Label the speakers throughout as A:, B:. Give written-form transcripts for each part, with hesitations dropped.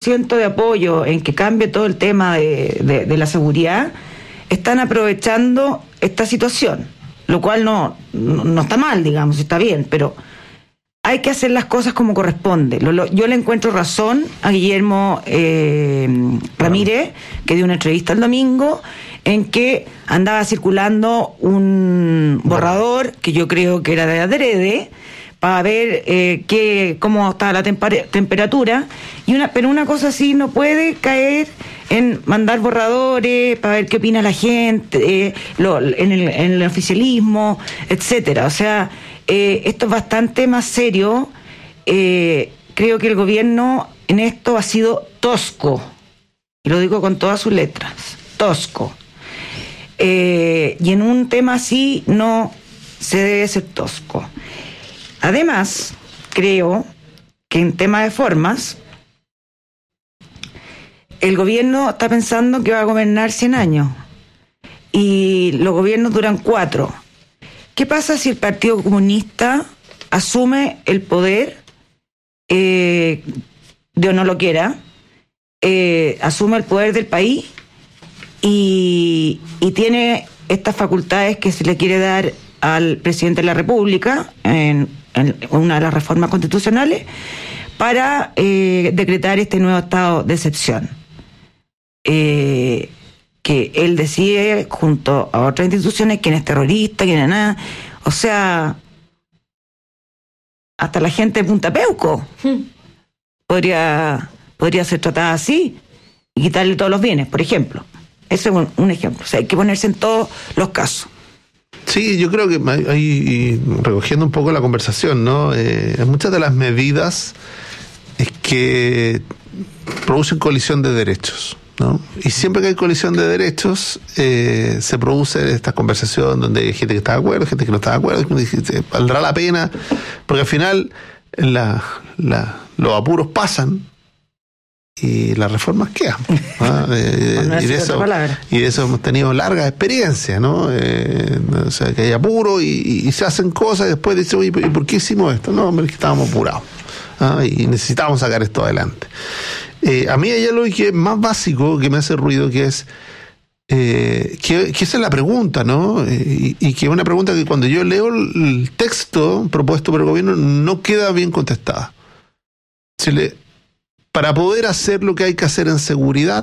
A: 100% de apoyo en que cambie todo el tema de la seguridad, están aprovechando esta situación, lo cual no está mal, digamos, está bien, pero hay que hacer las cosas como corresponde. Yo le encuentro razón a Guillermo Ramírez, que dio una entrevista el domingo, en que andaba circulando un borrador, que yo creo que era de adrede, para ver cómo estaba la temperatura, pero una cosa así no puede caer en mandar borradores para ver qué opina la gente, en el oficialismo, etcétera. O sea, esto es bastante más serio. Creo que el gobierno en esto ha sido tosco, y lo digo con todas sus letras, tosco. Y en un tema así no se debe ser tosco. Además, creo que en tema de formas, el gobierno está pensando que va a gobernar 100 años y los gobiernos duran 4. ¿Qué pasa si el Partido Comunista asume el poder, Dios no lo quiera, asume el poder del país y tiene estas facultades que se le quiere dar al presidente de la República en una de las reformas constitucionales para decretar este nuevo estado de excepción, que él decide junto a otras instituciones quién es terrorista, quién es nada, o sea, hasta la gente de Punta Peuco podría ser tratada así y quitarle todos los bienes, por ejemplo. Ese es un ejemplo. O sea, hay que ponerse en todos los casos.
B: Sí, yo creo que ahí, recogiendo un poco la conversación, ¿no? Muchas de las medidas es que producen colisión de derechos, ¿no? Y siempre que hay colisión de derechos, se produce esta conversación donde hay gente que está de acuerdo, gente que no está de acuerdo, valdrá la pena, porque al final los apuros pasan y las reformas quedan. Y de eso hemos tenido largas experiencias, ¿no? O sea, que hay apuro y se hacen cosas y después dicen, oye, ¿y por qué hicimos esto? No, hombre, es que estábamos apurados y necesitábamos sacar esto adelante. A mí hay algo que es más básico que me hace ruido, que es que esa es la pregunta, ¿no? Y que es una pregunta que cuando yo leo el texto propuesto por el gobierno no queda bien contestada. Para poder hacer lo que hay que hacer en seguridad,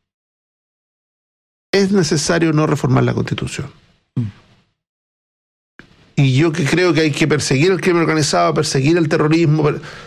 B: es necesario no reformar la Constitución. Y yo que creo que hay que perseguir el crimen organizado, perseguir el terrorismo.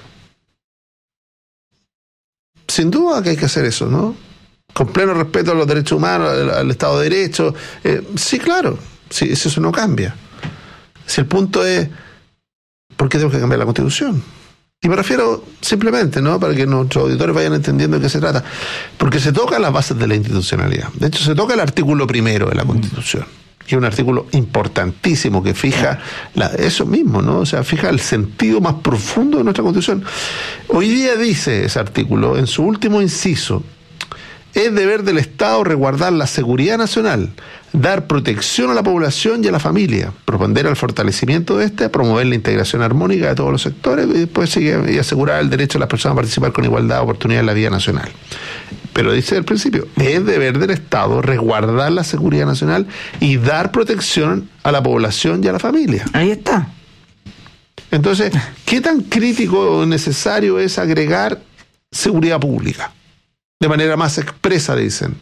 B: Sin duda que hay que hacer eso, ¿no? Con pleno respeto a los derechos humanos, al Estado de Derecho. Sí, claro, sí, eso no cambia. Si el punto es, ¿por qué tenemos que cambiar la Constitución? Y me refiero simplemente, ¿no? Para que nuestros auditores vayan entendiendo de qué se trata. Porque se tocan las bases de la institucionalidad. De hecho, se toca el artículo 1 de la Constitución, que es un artículo importantísimo que fija eso mismo, ¿no? O sea, fija el sentido más profundo de nuestra Constitución. Hoy día dice ese artículo, en su último inciso, es deber del Estado resguardar la seguridad nacional, dar protección a la población y a la familia, propender al fortalecimiento de promover la integración armónica de todos los sectores y después sigue y asegurar el derecho de las personas a participar con igualdad de oportunidades en la vida nacional. Pero dice al principio, es deber del Estado resguardar la seguridad nacional y dar protección a la población y a la familia.
A: Ahí está.
B: Entonces, ¿qué tan crítico o necesario es agregar seguridad pública? De manera más expresa, dicen.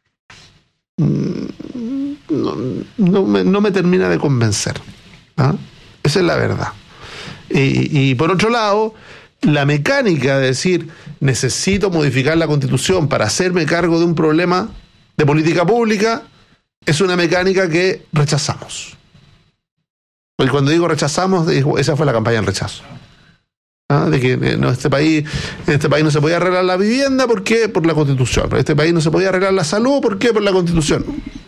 B: No me termina de convencer. Esa es la verdad. Y por otro lado, la mecánica de decir, necesito modificar la Constitución para hacerme cargo de un problema de política pública, es una mecánica que rechazamos. Y cuando digo rechazamos, esa fue la campaña del rechazo. De que en este país no se podía arreglar la vivienda, ¿por qué? Por la Constitución. En este país no se podía arreglar la salud, ¿por qué? Por la Constitución.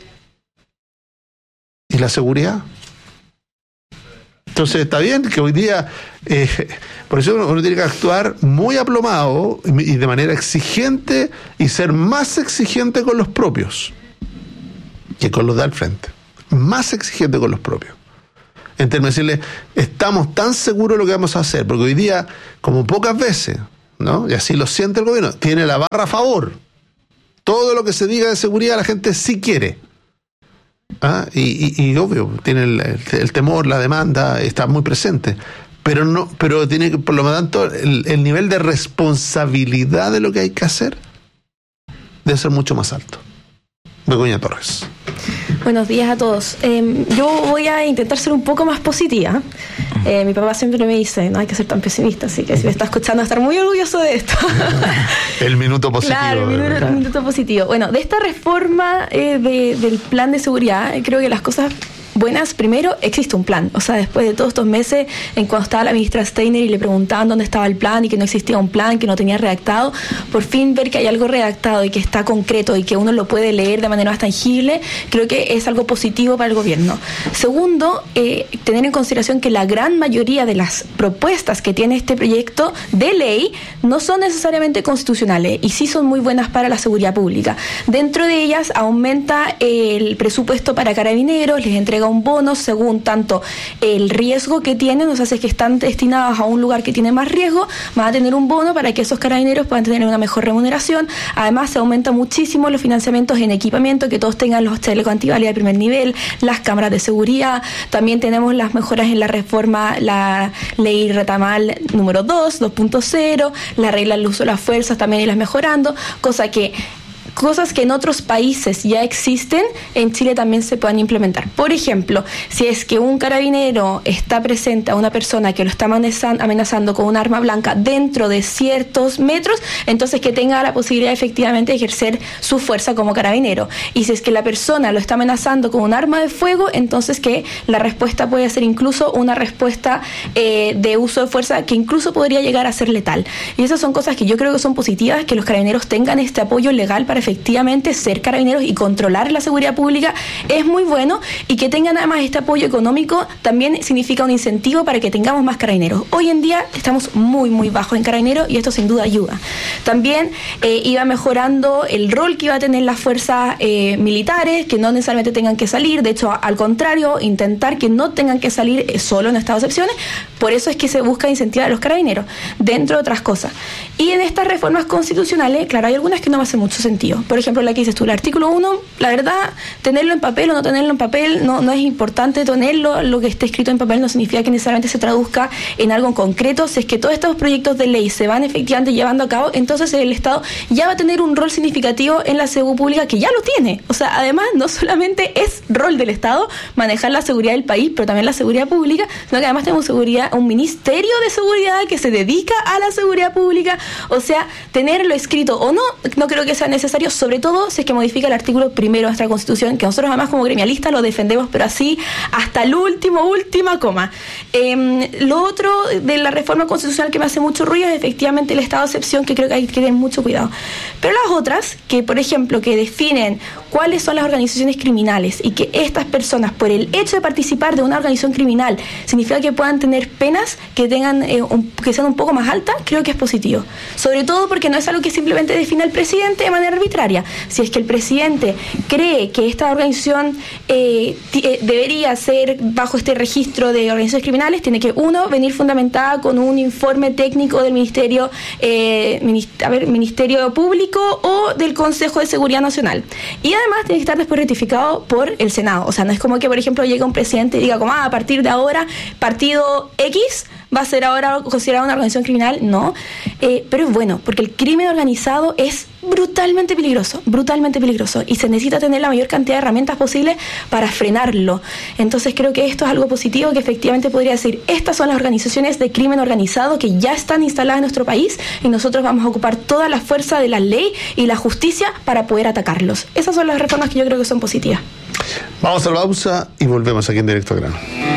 B: ¿Y la seguridad? Entonces está bien que hoy día, por eso uno tiene que actuar muy aplomado y de manera exigente y ser más exigente con los propios que con los de al frente. Más exigente con los propios. En términos de decirle, estamos tan seguros de lo que vamos a hacer, porque hoy día, como pocas veces, ¿no? Y así lo siente el gobierno. Tiene la barra a favor. Todo lo que se diga de seguridad la gente sí quiere. Y obvio, tiene el temor, la demanda, está muy presente. Pero tiene que, por lo tanto, el nivel de responsabilidad de lo que hay que hacer debe ser mucho más alto. Begoña Torres.
C: Buenos días a todos. Yo voy a intentar ser un poco más positiva. Mi papá siempre me dice, no hay que ser tan pesimista, así que si me está escuchando, estar muy orgulloso de esto.
B: El minuto positivo.
C: Claro, el minuto positivo. Bueno, de esta reforma del plan de seguridad, creo que las cosas buenas, primero, existe un plan. O sea, después de todos estos meses, en cuando estaba la ministra Steiner y le preguntaban dónde estaba el plan y que no existía un plan, que no tenía redactado, por fin ver que hay algo redactado y que está concreto y que uno lo puede leer de manera más tangible, creo que es algo positivo para el gobierno. Segundo, tener en consideración que la gran mayoría de las propuestas que tiene este proyecto de ley no son necesariamente constitucionales y sí son muy buenas para la seguridad pública. Dentro de ellas aumenta el presupuesto para carabineros, les entrega un bono según tanto el riesgo que tienen, o sea, si es que están destinados a un lugar que tiene más riesgo, van a tener un bono para que esos carabineros puedan tener una mejor remuneración. Además, se aumenta muchísimo los financiamientos en equipamiento, que todos tengan los chalecos antibalas de primer nivel, las cámaras de seguridad. También tenemos las mejoras en la reforma, la ley Retamal número 2.0, la regla del uso de las fuerzas también irlas mejorando, cosas que en otros países ya existen, en Chile también se puedan implementar. Por ejemplo, si es que un carabinero está presente a una persona que lo está amenazando con un arma blanca dentro de ciertos metros, entonces que tenga la posibilidad efectivamente de ejercer su fuerza como carabinero. Y si es que la persona lo está amenazando con un arma de fuego, entonces que la respuesta puede ser incluso una respuesta de uso de fuerza que incluso podría llegar a ser letal. Y esas son cosas que yo creo que son positivas, que los carabineros tengan este apoyo legal para efectivamente ser carabineros y controlar la seguridad pública es muy bueno, y que tengan además este apoyo económico también significa un incentivo para que tengamos más carabineros. Hoy en día estamos muy muy bajos en carabineros y esto sin duda ayuda. También iba mejorando el rol que iba a tener las fuerzas militares, que no necesariamente tengan que salir, de hecho al contrario, intentar que no tengan que salir solo en estado de excepciones. Por eso es que se busca incentivar a los carabineros, dentro de otras cosas. Y en estas reformas constitucionales, claro, hay algunas que no me hacen mucho sentido. Por ejemplo, la que dices tú, el artículo 1, la verdad, tenerlo en papel o no tenerlo en papel no es importante. Tenerlo, lo que esté escrito en papel no significa que necesariamente se traduzca en algo en concreto. Si es que todos estos proyectos de ley se van efectivamente llevando a cabo, entonces el Estado ya va a tener un rol significativo en la seguridad pública, que ya lo tiene. O sea, además, no solamente es rol del Estado manejar la seguridad del país, pero también la seguridad pública, sino que además tenemos un ministerio de seguridad que se dedica a la seguridad pública. O sea, tenerlo escrito o no creo que sea necesario, sobre todo si es que modifica el artículo 1 de nuestra Constitución, que nosotros además como gremialistas lo defendemos, pero así hasta el última coma. Lo otro de la reforma constitucional que me hace mucho ruido es efectivamente el estado de excepción, que creo que hay que tener mucho cuidado. Pero las otras, que por ejemplo, que definen cuáles son las organizaciones criminales y que estas personas, por el hecho de participar de una organización criminal, significa que puedan tener penas que tengan que sean un poco más altas, creo que es positivo. Sobre todo porque no es algo que simplemente define el presidente de manera arbitraria. Si es que el presidente cree que esta organización debería ser bajo este registro de organizaciones criminales, tiene que, uno, venir fundamentada con un informe técnico del Ministerio Público o del Consejo de Seguridad Nacional. Y además tiene que estar después ratificado por el Senado. O sea, no es como que, por ejemplo, llegue un presidente y diga como, a partir de ahora, partido X va a ser ahora considerado una organización criminal. No, pero es bueno, porque el crimen organizado es brutalmente peligroso y se necesita tener la mayor cantidad de herramientas posibles para frenarlo. Entonces creo que esto es algo positivo, que efectivamente podría decir, estas son las organizaciones de crimen organizado que ya están instaladas en nuestro país y nosotros vamos a ocupar toda la fuerza de la ley y la justicia para poder atacarlos. Esas son las reformas que yo creo que son positivas.
B: Vamos a la pausa y volvemos aquí en Directo al Grano.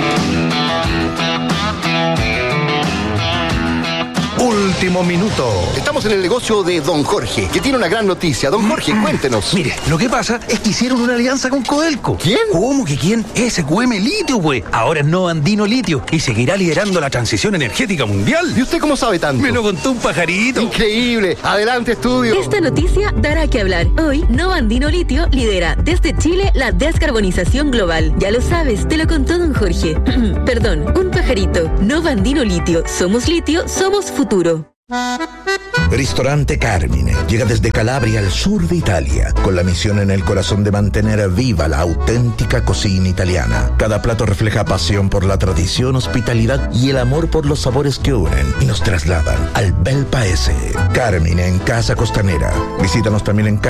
D: Último minuto. Estamos en el negocio de Don Jorge, que tiene una gran noticia. Don Jorge, cuéntenos.
E: Mire, lo que pasa es que hicieron una alianza con Codelco.
D: ¿Quién?
E: ¿Cómo que quién? SQM Litio, güey. Ahora es Nova Andino Litio y seguirá liderando la transición energética mundial.
D: ¿Y usted cómo sabe tanto?
E: Me lo contó un pajarito.
D: Increíble. Adelante, estudio.
F: Esta noticia dará que hablar. Hoy, Nova Andino Litio lidera desde Chile la descarbonización global. Ya lo sabes, te lo contó Don Jorge. Perdón, un pajarito. Nova Andino Litio. Somos litio, somos futuro.
G: Ristorante Carmine llega desde Calabria al sur de Italia, con la misión en el corazón de mantener viva la auténtica cocina italiana. Cada plato refleja pasión por la tradición, hospitalidad y el amor por los sabores que unen y nos trasladan al bel paese. Carmine en Casa Costanera. Visítanos también en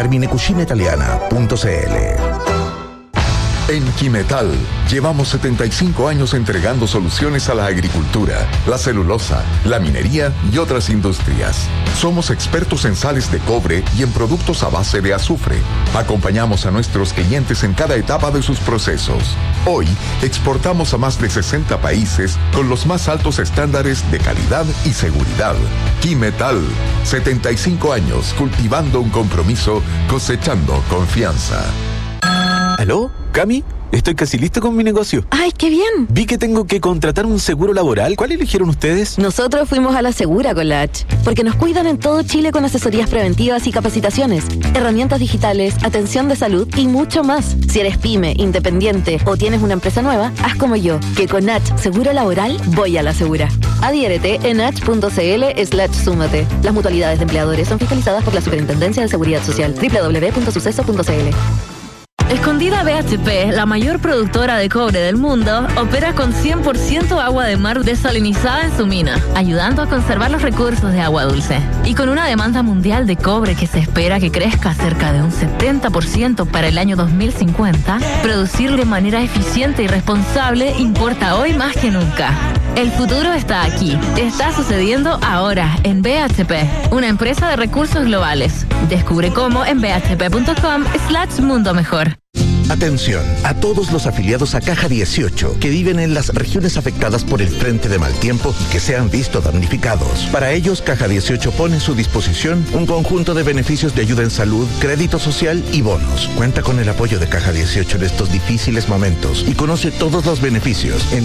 G: carminecucinaitaliana.cl.
H: En Quimetal llevamos 75 años entregando soluciones a la agricultura, la celulosa, la minería y otras industrias. Somos expertos en sales de cobre y en productos a base de azufre. Acompañamos a nuestros clientes en cada etapa de sus procesos. Hoy exportamos a más de 60 países con los más altos estándares de calidad y seguridad. Quimetal, 75 años cultivando un compromiso, cosechando confianza.
I: ¿Aló? ¿Cami? Estoy casi listo con mi negocio.
J: ¡Ay, qué bien!
I: Vi que tengo que contratar un seguro laboral. ¿Cuál eligieron ustedes?
J: Nosotros fuimos a la Segura con la H, porque nos cuidan en todo Chile con asesorías preventivas y capacitaciones, herramientas digitales, atención de salud y mucho más. Si eres pyme, independiente o tienes una empresa nueva, haz como yo, que con H Seguro Laboral voy a la Segura. Adhiérete en h.cl/súmate. Las mutualidades de empleadores son fiscalizadas por la Superintendencia de Seguridad Social. www.suceso.cl.
F: Escondida BHP, la mayor productora de cobre del mundo, opera con 100% agua de mar desalinizada en su mina, ayudando a conservar los recursos de agua dulce. Y con una demanda mundial de cobre que se espera que crezca cerca de un 70% para el año 2050, producir de manera eficiente y responsable importa hoy más que nunca. El futuro está aquí. Está sucediendo ahora en BHP, una empresa de recursos globales. Descubre cómo en bhp.com/mundo mejor.
G: Atención a todos los afiliados a Caja 18 que viven en las regiones afectadas por el frente de mal tiempo y que se han visto damnificados. Para ellos, Caja 18 pone a su disposición un conjunto de beneficios de ayuda en salud, crédito social y bonos. Cuenta con el apoyo de Caja 18 en estos difíciles momentos y conoce todos los beneficios en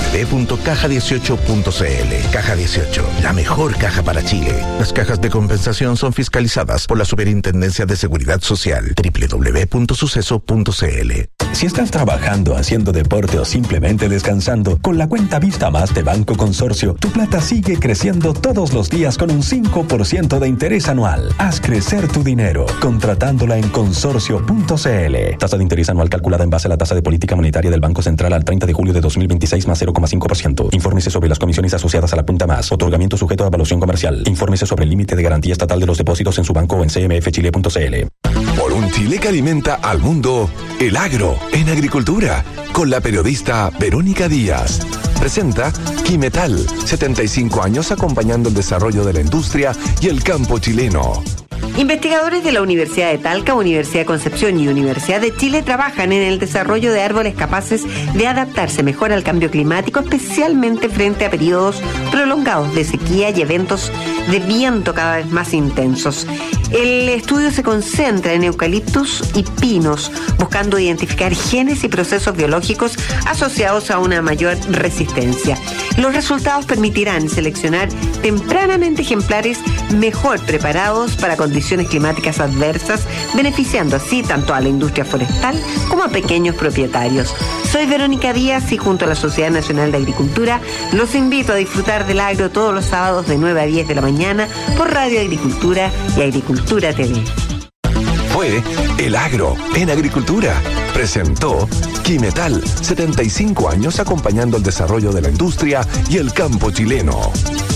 G: www.caja18.cl. Caja 18, la mejor caja para Chile. Las cajas de compensación son fiscalizadas por la Superintendencia de Seguridad Social. www.suceso.cl.
K: Si estás trabajando, haciendo deporte o simplemente descansando, con la cuenta Vista Más de Banco Consorcio, tu plata sigue creciendo todos los días con un 5% de interés anual. Haz crecer tu dinero contratándola en consorcio.cl. Tasa de interés anual calculada en base a la tasa de política monetaria del Banco Central al 30 de julio de 2026 más 0,5%. Infórmese sobre las comisiones asociadas a la cuenta Más. Otorgamiento sujeto a evaluación comercial. Infórmese sobre el límite de garantía estatal de los depósitos en su banco o en cmfchile.cl.
H: Por un Chile que alimenta al mundo, el agro en agricultura, con la periodista Verónica Díaz. Presenta Quimetal, 75 años acompañando el desarrollo de la industria y el campo chileno.
L: Investigadores de la Universidad de Talca, Universidad de Concepción y Universidad de Chile trabajan en el desarrollo de árboles capaces de adaptarse mejor al cambio climático, especialmente frente a periodos prolongados de sequía y eventos de viento cada vez más intensos. El estudio se concentra en eucaliptus y pinos, buscando identificar genes y procesos biológicos asociados a una mayor resistencia. Los resultados permitirán seleccionar tempranamente ejemplares mejor preparados para condiciones climáticas adversas, beneficiando así tanto a la industria forestal como a pequeños propietarios. Soy Verónica Díaz y junto a la Sociedad Nacional de Agricultura los invito a disfrutar del agro todos los sábados de 9 a 10 de la mañana por Radio Agricultura y Agricultura TV.
H: Fue El Agro en Agricultura. Presentó Quimetal, 75 años acompañando el desarrollo de la industria y el campo chileno.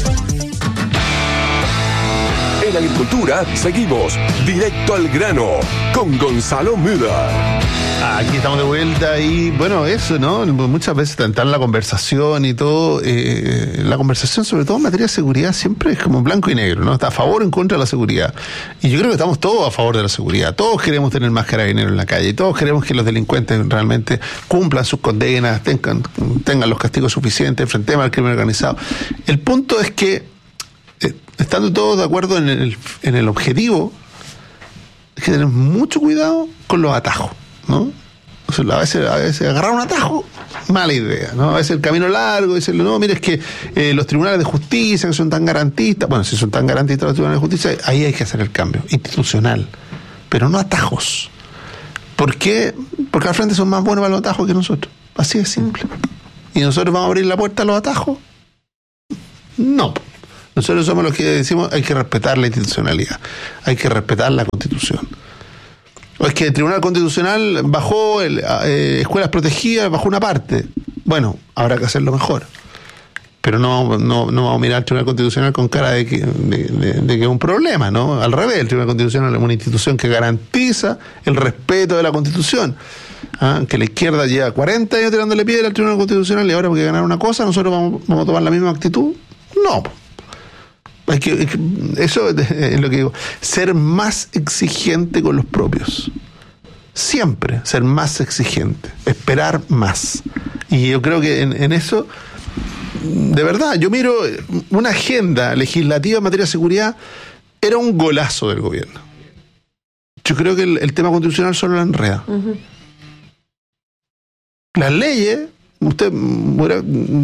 H: En Agricultura seguimos directo al grano con Gonzalo Müller.
B: Aquí estamos de vuelta y bueno, eso, ¿no? Muchas veces está en la conversación y todo, la conversación sobre todo en materia de seguridad siempre es como blanco y negro, ¿no? Está a favor o en contra de la seguridad. Y yo creo que estamos todos a favor de la seguridad. Todos queremos tener más carabineros en la calle. Todos queremos que los delincuentes realmente cumplan sus condenas, tengan los castigos suficientes, enfrentemos al crimen organizado. El punto es que, estando todos de acuerdo en el objetivo, hay que tener mucho cuidado con los atajos, ¿no? O sea, a veces agarrar un atajo, mala idea, ¿no? A veces el camino largo, decirle, no, mire, es que los tribunales de justicia que son tan garantistas, bueno, si son tan garantistas los tribunales de justicia, ahí hay que hacer el cambio institucional, pero no atajos. ¿Por qué? Porque al frente son más buenos para los atajos que nosotros, así de simple. ¿Y nosotros vamos a abrir la puerta a los atajos? No. Nosotros somos los que decimos hay que respetar la institucionalidad, hay que respetar la Constitución. O es que el Tribunal Constitucional bajó escuelas protegidas, bajó una parte. Bueno, habrá que hacerlo mejor. Pero no vamos a mirar al Tribunal Constitucional con cara de que es un problema, ¿no? Al revés, el Tribunal Constitucional es una institución que garantiza el respeto de la Constitución. Que la izquierda lleva 40 años tirándole piedra al Tribunal Constitucional y ahora porque ganar una cosa nosotros vamos a tomar la misma actitud. No. Eso es lo que digo. Ser más exigente con los propios. Siempre ser más exigente. Esperar más. Y yo creo que en eso, de verdad, yo miro una agenda legislativa en materia de seguridad, era un golazo del gobierno. Yo creo que el tema constitucional solo la enreda. Las leyes, usted